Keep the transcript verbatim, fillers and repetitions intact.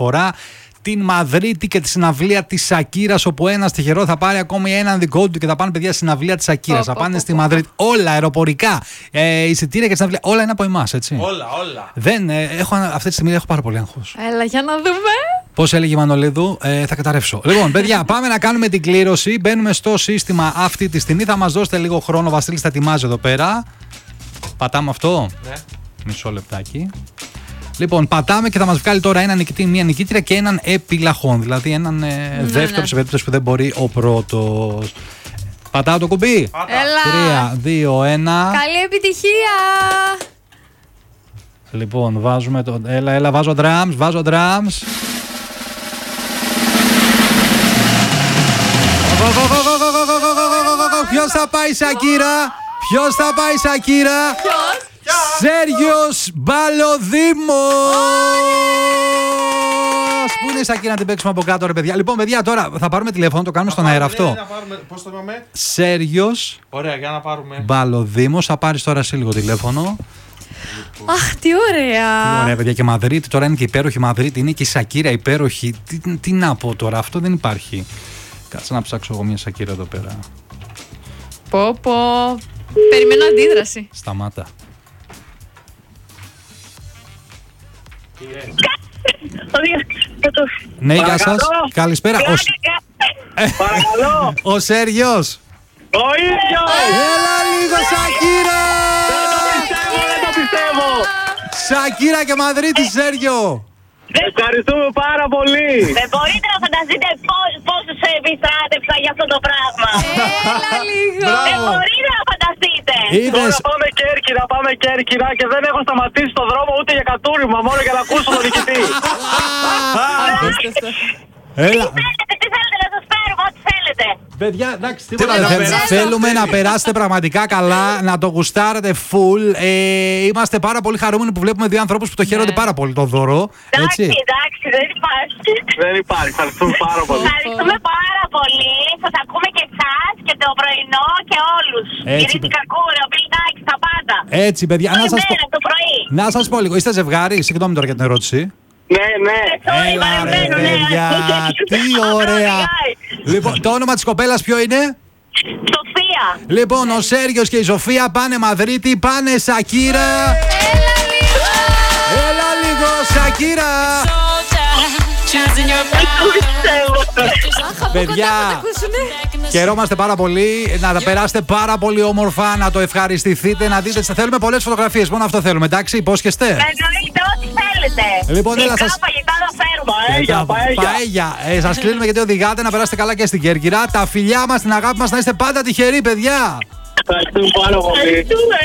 αφορά την Μαδρίτη και τη συναυλία της Σακύρας, όπου ένας τυχερό θα πάρει ακόμη έναν δικό του και θα πάνε παιδιά στη συναυλία της Σακύρας. Θα πάνε στη Μαδρίτη. Όλα αεροπορικά, ε, εισιτήρια και συναυλία. Όλα είναι από εμάς, έτσι. Όλα, όλα. Δεν, ε, έχω, αυτή τη στιγμή έχω πάρα πολύ άγχος. Έλα, για να δούμε. Πώς έλεγε η Μανολίδου, ε, θα καταρρεύσω. Λοιπόν, παιδιά, πάμε να κάνουμε την κλήρωση. Μπαίνουμε στο σύστημα αυτή τη στιγμή. Θα μας δώσετε λίγο χρόνο. Ο Βασίλης θα ετοιμάζει εδώ πέρα. Πατάμε αυτό. Ναι. Μισό λεπτάκι. Λοιπόν, πατάμε και θα μας βγάλει τώρα έναν νικητή, μία νικήτρια και έναν επιλαχών. Δηλαδή έναν ε, ναι, δεύτερο ναι. σε περίπτωση που δεν μπορεί ο πρώτος. Πατάω το κουμπί. Πάτα. Έλα. Τρία, δύο, ένα. Καλή επιτυχία. Λοιπόν, βάζουμε το. Έλα, έλα, βάζω drums, βάζω drums. Ποιος θα πάει Σακύρα? Ποιος θα πάει Σακύρα? Ποιος? Σέργιος Μπαλοδήμος! Πού είναι η Σακύρα να την παίξουμε από κάτω, ρε παιδιά? Λοιπόν, παιδιά, τώρα θα πάρουμε τηλέφωνο, το κάνουμε στον αέρα αυτό. Πώς το είπαμε? Σέργιος Ωραία, για να πάρουμε. Μπαλοδήμος, θα πάρεις τώρα σε λίγο τηλέφωνο. Αχ, τι ωραία. Τι ωραία, παιδιά, και Μαδρίτη, τώρα είναι και υπέροχη Μαδρίτη, είναι και η Σακύρα υπέροχη. Τι, τι να πω τώρα, αυτό δεν υπάρχει. Κάτσε να ψάξω εγώ μια Σακύρα εδώ πέρα. Πω πω. Περιμένω αντίδραση. Σταμάτα. Ναι, γεια σας. Καλησπέρα. Ο, Σ- Παρακαλώ, ο Σέργιος. ο ίδιος! Έλα λίγο Σακύρα. Δεν το πιστεύω! Σακύρα και Μαδρίτη, Σέργιο. Ευχαριστούμε πάρα πολύ! Δεν μπορείτε να φανταστείτε πόσους επιστράτευσα για αυτό το πράγμα. Έλα λίγο. Δεν μπορείτε να φανταστείτε. Είδες. Τώρα πάμε Κέρκυρα, πάμε Κέρκυρα και δεν έχω σταματήσει το δρόμο ούτε για κατούριμα, μόνο για να ακούσω τον νικητή. Έλα. Τι θέλετε, τι θέλετε να σας φέρουμε, ό,τι θέλετε. Παιδιά, εντάξει, τίποτα να δεν θέλουμε. περάσετε. Θέλουμε να περάσετε πραγματικά καλά, να το γουστάρετε full. Ε, είμαστε πάρα πολύ χαρούμενοι που βλέπουμε δύο ανθρώπους που το χαίρονται πάρα πολύ το δώρο. Εντάξει, Έτσι. εντάξει, δεν υπάρχει. Δεν υπάρχει, ευχαριστούμε πάρα πολύ. Ευχαριστούμε πάρα πολύ. Σας ακούμε και εσάς και το πρωινό και όλους. Έτσι, Κυρίτη παι- Κακούρη, ο Μπιλτάκης, τα πάντα. Έτσι, παιδιά, να Όλη σας πω. μέρα το πρωί. Να σας πω λίγο, είστε ζευγάρι, συγγνώμη τώρα για την ερώτηση. Ναι, ναι. Sorry, Έλα ρε παρεμβαίνω, ναι. παιδιά, τι ωραία. Λοιπόν, το όνομα της κοπέλας ποιο είναι? Σοφία. Λοιπόν, ο Σέργιος και η Σοφία πάνε Μαδρίτη, πάνε Σακύρα. Έλα λίγο. Έλα λίγο Σακύρα. Αχ, από Παιδιά. κοντά θα τα ακούσουνε. Χαιρόμαστε πάρα πολύ, να τα περάσετε πάρα πολύ όμορφα, να το ευχαριστηθείτε, να δείτε. Θέλουμε πολλές φωτογραφίες, μόνο αυτό θέλουμε, εντάξει, υπόσχεστε? Εννοείται ό,τι θέλετε. Λοιπόν, έλα, Γλυκά σας- φαγητά θα φέρουμε. Παέγια, παέγια. Παέγια. Ε, σας κλείνουμε γιατί οδηγάτε, να περάσετε καλά και στην Κέρκυρα. Τα φιλιά μας, την αγάπη μας, να είστε πάντα τυχεροί, παιδιά. Ευχαριστούμε πάρα πολύ.